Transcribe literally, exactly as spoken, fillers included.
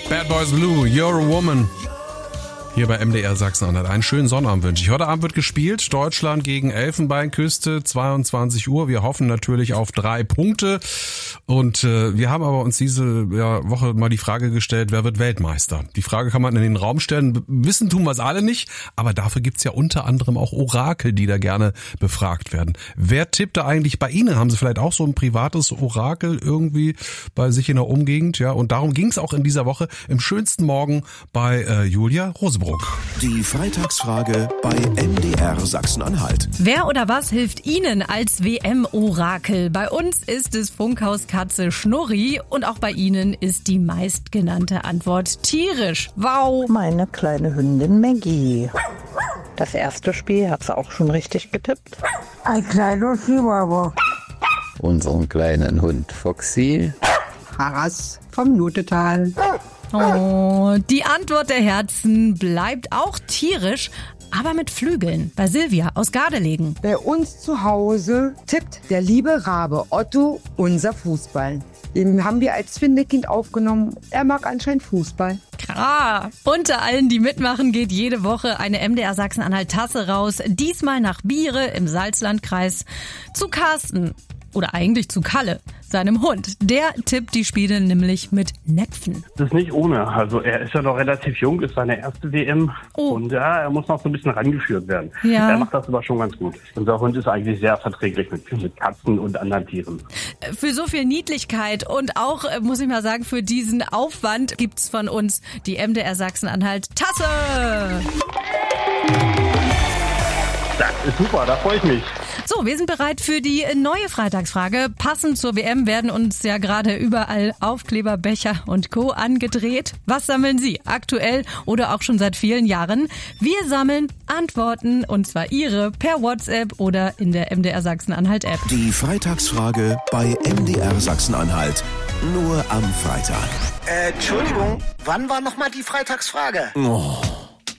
Bad Boys Blue, You're a Woman. Hier bei M D R Sachsen-Anhalt. Einen schönen Sonnabend wünsche ich. Heute Abend wird gespielt. Deutschland gegen Elfenbeinküste, zweiundzwanzig Uhr. Wir hoffen natürlich auf drei Punkte. Und äh, wir haben aber uns diese ja, Woche mal die Frage gestellt, wer wird Weltmeister? Die Frage kann man in den Raum stellen. Wissen tun wir es alle nicht, aber dafür gibt's ja unter anderem auch Orakel, die da gerne befragt werden. Wer tippt da eigentlich bei Ihnen? Haben Sie vielleicht auch so ein privates Orakel irgendwie bei sich in der Umgegend? Ja, und darum ging's auch in dieser Woche im schönsten Morgen bei äh, Julia Rosebrook. Die Freitagsfrage bei M D R Sachsen-Anhalt. Wer oder was hilft Ihnen als W M-Orakel? Bei uns ist es Funkhauskatze Schnurri und auch bei Ihnen ist die meistgenannte Antwort tierisch. Wow! Meine kleine Hündin Maggie. Das erste Spiel hat sie auch schon richtig getippt. Ein kleiner Chihuahua. Unseren kleinen Hund Foxy. Haras vom Nutetal. Oh, die Antwort der Herzen bleibt auch tierisch, aber mit Flügeln. Bei Silvia aus Gardelegen. Bei uns zu Hause tippt der liebe Rabe Otto unser Fußball. Den haben wir als Findekind aufgenommen. Er mag anscheinend Fußball. Klar. Unter allen, die mitmachen, geht jede Woche eine M D R Sachsen-Anhalt Tasse raus. Diesmal nach Biere im Salzlandkreis zu Carsten. Oder eigentlich zu Kalle, seinem Hund. Der tippt die Spiele nämlich mit Näpfen. Das ist nicht ohne. Also er ist ja noch relativ jung, ist seine erste W M. Oh. Und ja, er muss noch so ein bisschen rangeführt werden. Ja. Er macht das aber schon ganz gut. Unser Hund ist eigentlich sehr verträglich mit, mit Katzen und anderen Tieren. Für so viel Niedlichkeit und auch, muss ich mal sagen, für diesen Aufwand gibt's von uns die M D R Sachsen-Anhalt Tasse. Das ist super, da freue ich mich. So, wir sind bereit für die neue Freitagsfrage. Passend zur W M werden uns ja gerade überall Aufkleber, Becher und Co. angedreht. Was sammeln Sie aktuell oder auch schon seit vielen Jahren? Wir sammeln Antworten und zwar Ihre per WhatsApp oder in der M D R Sachsen-Anhalt-App. Die Freitagsfrage bei M D R Sachsen-Anhalt. Nur am Freitag. Äh, Entschuldigung, wann war nochmal die Freitagsfrage? Oh.